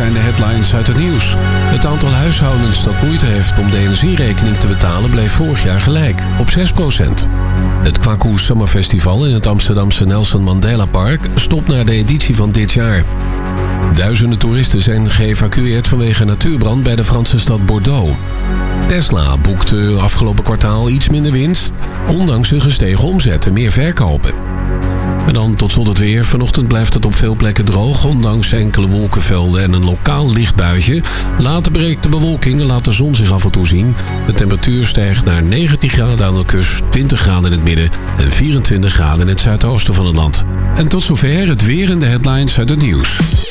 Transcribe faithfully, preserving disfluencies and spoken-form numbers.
zijn de headlines uit het nieuws. Het aantal huishoudens dat moeite heeft om de energierekening te betalen bleef vorig jaar gelijk, op zes procent. Het Kwaku Summer Festival in het Amsterdamse Nelson Mandela Park stopt na de editie van dit jaar. Duizenden toeristen zijn geëvacueerd vanwege natuurbrand bij de Franse stad Bordeaux. Tesla boekte afgelopen kwartaal iets minder winst, ondanks een gestegen omzet en meer verkopen. En dan tot slot het weer. Vanochtend blijft het op veel plekken droog, ondanks enkele wolkenvelden en een lokaal licht buitje. Later breekt de bewolking en laat de zon zich af en toe zien. De temperatuur stijgt naar negentien graden aan de kust, twintig graden in het midden en vierentwintig graden in het zuidoosten van het land. En tot zover het weer en de headlines uit het nieuws.